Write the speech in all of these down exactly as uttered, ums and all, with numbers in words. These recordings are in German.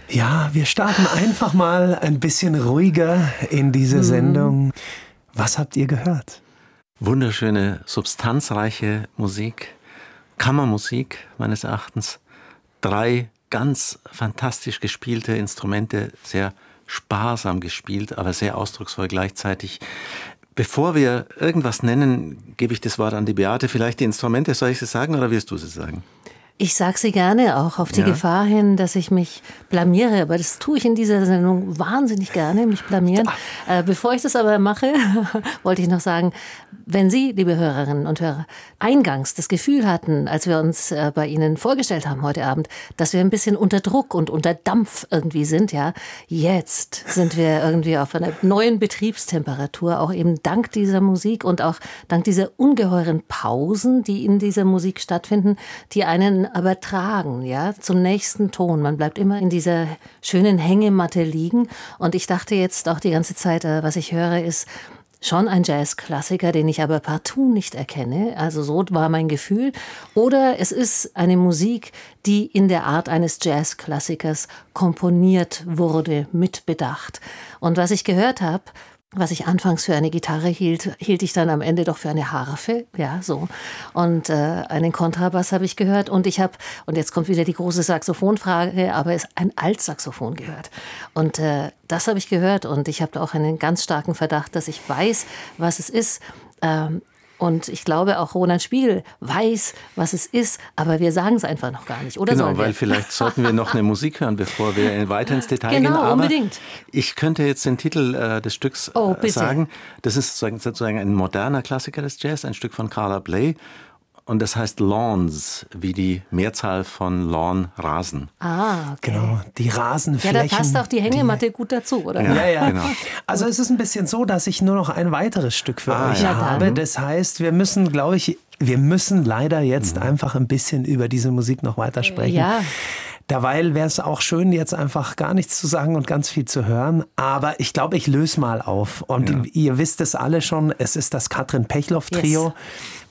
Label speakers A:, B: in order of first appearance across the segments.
A: Ja, wir starten einfach mal ein bisschen ruhiger in diese Sendung. Was habt ihr gehört?
B: Wunderschöne, substanzreiche Musik, Kammermusik meines Erachtens. Drei ganz fantastisch gespielte Instrumente, sehr sparsam gespielt, aber sehr ausdrucksvoll gleichzeitig. Bevor wir irgendwas nennen, gebe ich das Wort an die Beate. Vielleicht die Instrumente, soll ich sie sagen oder wirst du sie sagen?
C: Ich sage sie gerne, auch auf die
B: Ja.
C: Gefahr hin, dass ich mich blamiere. Aber das tue ich in dieser Sendung wahnsinnig gerne, mich blamieren. Äh, bevor ich das aber mache, wollte ich noch sagen, wenn Sie, liebe Hörerinnen und Hörer, eingangs das Gefühl hatten, als wir uns äh, bei Ihnen vorgestellt haben heute Abend, dass wir ein bisschen unter Druck und unter Dampf irgendwie sind, ja, jetzt sind wir irgendwie auf einer neuen Betriebstemperatur, auch eben dank dieser Musik und auch dank dieser ungeheuren Pausen, die in dieser Musik stattfinden, die einen aber tragen, ja, zum nächsten Ton. Man bleibt immer in dieser schönen Hängematte liegen. Und ich dachte jetzt auch die ganze Zeit, äh, was ich höre, ist schon ein Jazzklassiker, den ich aber partout nicht erkenne. Also so war mein Gefühl. Oder es ist eine Musik, die in der Art eines Jazzklassikers komponiert wurde, mit Bedacht. Und was ich gehört habe, was ich anfangs für eine Gitarre hielt, hielt ich dann am Ende doch für eine Harfe, ja, so. Und äh, einen Kontrabass habe ich gehört und ich habe, und jetzt kommt wieder die große Saxophonfrage, aber es ein Altsaxophon gehört. Und äh, das habe ich gehört und ich habe auch einen ganz starken Verdacht, dass ich weiß, was es ist. Ähm, Und ich glaube, auch Roland Spiegel weiß, was es ist, aber wir sagen es einfach noch gar nicht, oder
B: Genau,
C: sollen wir?
B: weil vielleicht sollten wir noch eine Musik hören, bevor wir weiter ins Detail
C: Genau,
B: gehen. Aber
C: unbedingt.
B: Ich könnte jetzt den Titel äh, des Stücks
C: Oh,
B: äh,
C: bitte.
B: sagen. Das ist sozusagen, sozusagen ein moderner Klassiker des Jazz, ein Stück von Carla Bley. Und das heißt Lawns, wie die Mehrzahl von Lawn, Rasen.
C: Ah, okay.
A: Genau, die
C: Ja,
A: Rasenflächen.
C: da passt auch die Hängematte gut dazu, oder?
B: Ja.
A: Ja, ja.
B: Genau.
A: Also es ist ein bisschen so, dass ich nur noch ein weiteres Stück für
B: Ah,
A: euch
B: ja.
A: habe. Das heißt, wir müssen, glaube ich, wir müssen leider jetzt einfach ein bisschen über diese Musik noch weiter sprechen.
C: Ja.
A: Derweil wäre es auch schön, jetzt einfach gar nichts zu sagen und ganz viel zu hören. Aber ich glaube, ich löse mal auf. Und
B: Ja.
A: ihr wisst es alle schon, es ist das Katrin Pechloff-Trio.
C: Yes.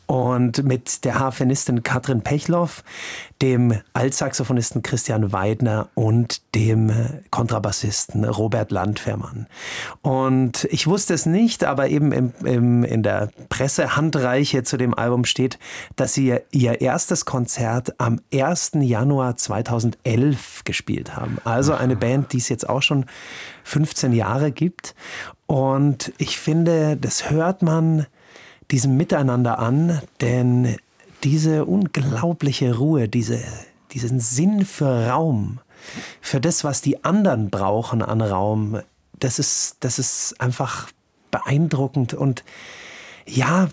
A: Und mit der Harfenistin Katrin Pechloff, dem Altsaxophonisten Christian Weidner und dem Kontrabassisten Robert Landfermann. Und ich wusste es nicht, aber eben im, im, in der Pressehandreiche zu dem Album steht, dass sie ihr erstes Konzert am ersten Januar zweitausendelf gespielt haben. Also eine Band, die es jetzt auch schon fünfzehn Jahre gibt. Und ich finde, das hört man diesem Miteinander an, denn diese unglaubliche Ruhe, diese, diesen Sinn für Raum, für das, was die anderen brauchen an Raum, das ist, das ist einfach beeindruckend und ja,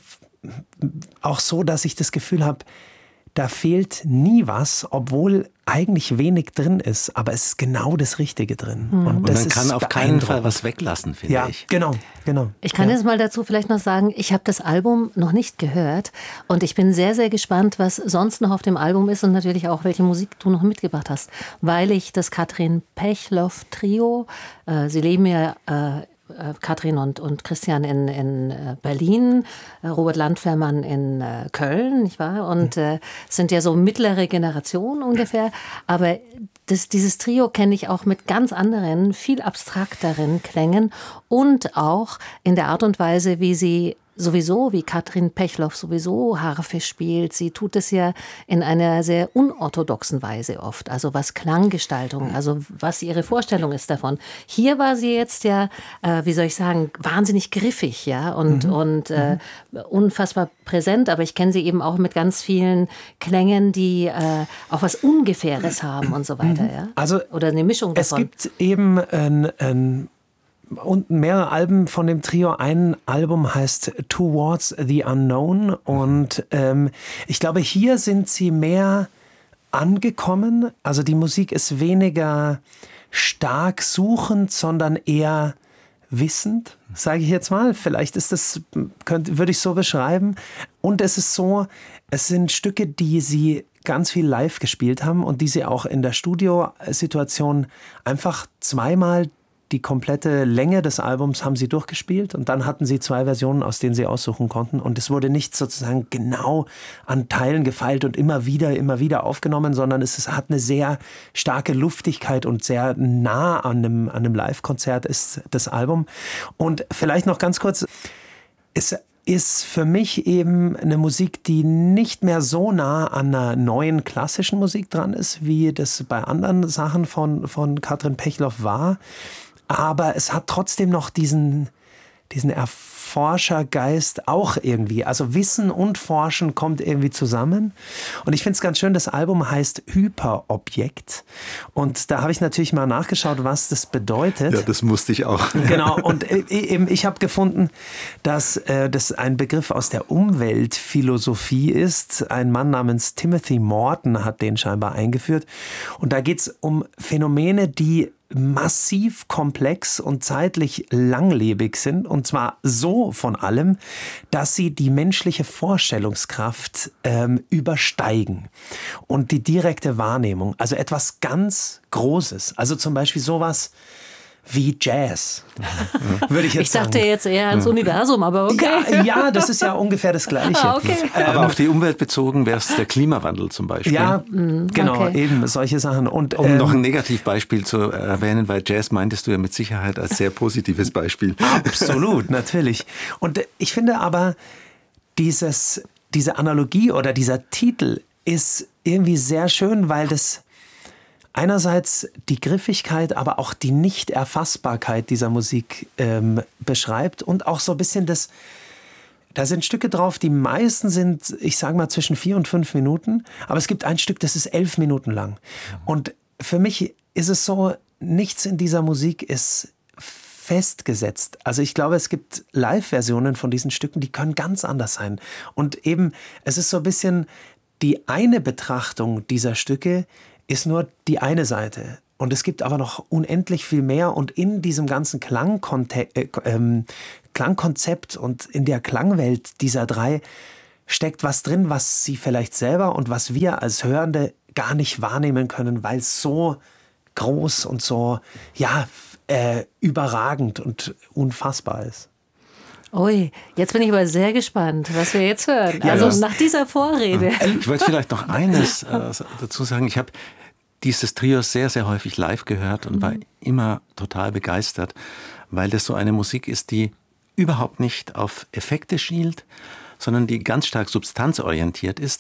A: auch so, dass ich das Gefühl habe, da fehlt nie was, obwohl eigentlich wenig drin ist, aber es ist genau das Richtige drin.
C: Mhm.
B: Und
A: das
B: man kann
A: ist
B: auf keinen Fall
A: beeindruckend.
B: was weglassen, finde
A: Ja,
B: ich.
A: genau, genau.
C: Ich kann
A: ja.
C: jetzt mal dazu vielleicht noch sagen, ich habe das Album noch nicht gehört und ich bin sehr, sehr gespannt, was sonst noch auf dem Album ist und natürlich auch, welche Musik du noch mitgebracht hast, weil ich das Katrin Pechloff-Trio, äh, sie leben ja äh, Katrin und, und Christian in, in Berlin, Robert Landfermann in Köln, nicht wahr? Und äh, sind ja so mittlere Generation ungefähr. Aber das, dieses Trio kenne ich auch mit ganz anderen, viel abstrakteren Klängen und auch in der Art und Weise, wie sie sowieso, wie Katrin Pechloff sowieso Harfe spielt. Sie tut es ja in einer sehr unorthodoxen Weise oft. Also was Klanggestaltung, also was ihre Vorstellung ist davon. Hier war sie jetzt ja, äh, wie soll ich sagen, wahnsinnig griffig, ja, und, mhm. und äh, unfassbar präsent. Aber ich kenne sie eben auch mit ganz vielen Klängen, die äh, auch was Ungefähres haben und so weiter, ja.
A: Also
C: oder eine Mischung davon.
A: Es gibt eben ein, ein und mehrere Alben von dem Trio. Ein Album heißt Towards the Unknown und ähm, ich glaube, hier sind sie mehr angekommen. Also die Musik ist weniger stark suchend, sondern eher wissend, sage ich jetzt mal. Vielleicht ist das, könnte, würde ich so beschreiben. Und es ist so, es sind Stücke, die sie ganz viel live gespielt haben und die sie auch in der Studiosituation einfach zweimal die komplette Länge des Albums haben sie durchgespielt und dann hatten sie zwei Versionen, aus denen sie aussuchen konnten und es wurde nicht sozusagen genau an Teilen gefeilt und immer wieder, immer wieder aufgenommen, sondern es, es hat eine sehr starke Luftigkeit und sehr nah an einem, an einem Live-Konzert ist das Album. Und vielleicht noch ganz kurz, es ist für mich eben eine Musik, die nicht mehr so nah an einer neuen klassischen Musik dran ist, wie das bei anderen Sachen von, von Katrin Pechloff war. Aber es hat trotzdem noch diesen, diesen Erforschergeist auch irgendwie. Also Wissen und Forschen kommt irgendwie zusammen. Und ich finde es ganz schön, das Album heißt Hyperobjekt. Und da habe ich natürlich mal nachgeschaut, was das bedeutet.
B: Ja, das musste ich auch.
A: Genau, und eben ich habe gefunden, dass äh, das ein Begriff aus der Umweltphilosophie ist. Ein Mann namens Timothy Morton hat den scheinbar eingeführt. Und da geht es um Phänomene, die massiv komplex und zeitlich langlebig sind, und zwar so von allem, dass sie die menschliche Vorstellungskraft ähm, übersteigen und die direkte Wahrnehmung, also etwas ganz Großes, also zum Beispiel sowas wie Jazz, würde ich jetzt
C: ich dachte
A: sagen.
C: jetzt eher ans Universum, aber okay.
A: Ja, ja, das ist ja ungefähr das Gleiche.
C: Ah, okay.
B: Aber ähm, auf die Umwelt bezogen wäre es der Klimawandel zum Beispiel.
A: Ja, genau,
C: okay.
A: eben solche Sachen. Und,
B: um
A: ähm,
B: noch ein Negativbeispiel zu erwähnen, weil Jazz meintest du ja mit Sicherheit als sehr positives Beispiel.
A: Absolut, natürlich. Und ich finde aber, dieses, diese Analogie oder dieser Titel ist irgendwie sehr schön, weil das einerseits die Griffigkeit, aber auch die Nicht-Erfassbarkeit dieser Musik ähm, beschreibt und auch so ein bisschen das, da sind Stücke drauf, die meisten sind, ich sage mal, zwischen vier und fünf Minuten, aber es gibt ein Stück, das ist elf Minuten lang. Und für mich ist es so, nichts in dieser Musik ist festgesetzt. Also ich glaube, es gibt Live-Versionen von diesen Stücken, die können ganz anders sein. Und eben, es ist so ein bisschen die eine Betrachtung dieser Stücke, ist nur die eine Seite. Und es gibt aber noch unendlich viel mehr. Und in diesem ganzen Klangkonte- äh, ähm, Klangkonzept und in der Klangwelt dieser drei steckt was drin, was sie vielleicht selber und was wir als Hörende gar nicht wahrnehmen können, weil es so groß und so ja, äh, überragend und unfassbar ist.
C: Ui, jetzt bin ich aber sehr gespannt, was wir jetzt hören.
B: Ja,
C: also
B: ja.
C: nach dieser Vorrede.
B: Ich wollte vielleicht noch eines äh, dazu sagen. Ich habe dieses Trio sehr, sehr häufig live gehört und war immer total begeistert, weil das so eine Musik ist, die überhaupt nicht auf Effekte schielt, sondern die ganz stark substanzorientiert ist.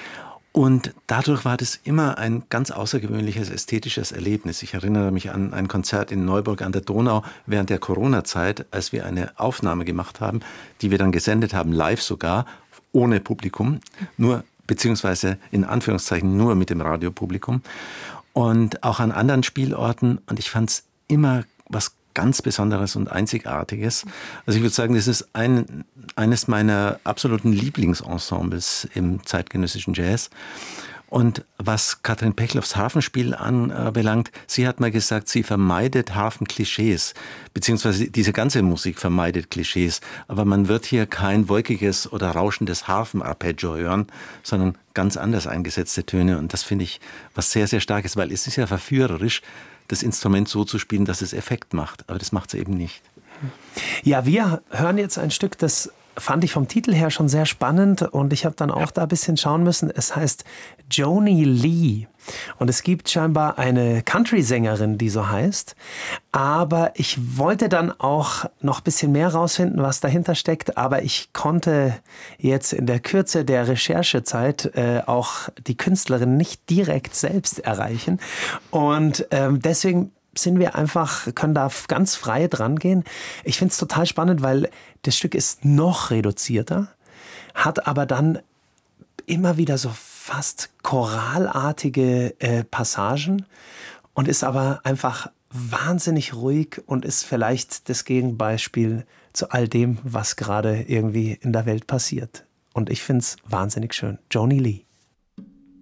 B: Und dadurch war das immer ein ganz außergewöhnliches ästhetisches Erlebnis. Ich erinnere mich an ein Konzert in Neuburg an der Donau während der Corona-Zeit, als wir eine Aufnahme gemacht haben, die wir dann gesendet haben, live sogar, ohne Publikum, nur beziehungsweise in Anführungszeichen nur mit dem Radiopublikum. Und auch an anderen Spielorten. Und ich fand es immer was ganz Besonderes und Einzigartiges. Also ich würde sagen, das ist ein, eines meiner absoluten Lieblingsensembles im zeitgenössischen Jazz. Und was Katrin Pechloffs Harfenspiel anbelangt, sie hat mal gesagt, sie vermeidet Harfenklischees, beziehungsweise diese ganze Musik vermeidet Klischees. Aber man wird hier kein wolkiges oder rauschendes Harfenarpeggio hören, sondern ganz anders eingesetzte Töne. Und das finde ich was sehr, sehr Starkes, weil es ist ja verführerisch, das Instrument so zu spielen, dass es Effekt macht. Aber das macht es eben nicht.
A: Ja, wir hören jetzt ein Stück, das fand ich vom Titel her schon sehr spannend und ich habe dann auch da ein bisschen schauen müssen. Es heißt Joni Lee und es gibt scheinbar eine Country-Sängerin, die so heißt. Aber ich wollte dann auch noch ein bisschen mehr rausfinden, was dahinter steckt. Aber ich konnte jetzt in der Kürze der Recherchezeit äh, auch die Künstlerin nicht direkt selbst erreichen. Und ähm, deswegen sind wir einfach, können da ganz frei dran gehen. Ich finde es total spannend, weil das Stück ist noch reduzierter, hat aber dann immer wieder so fast choralartige äh, Passagen und ist aber einfach wahnsinnig ruhig und ist vielleicht das Gegenbeispiel zu all dem, was gerade irgendwie in der Welt passiert. Und ich finde es wahnsinnig schön. Joni Lee.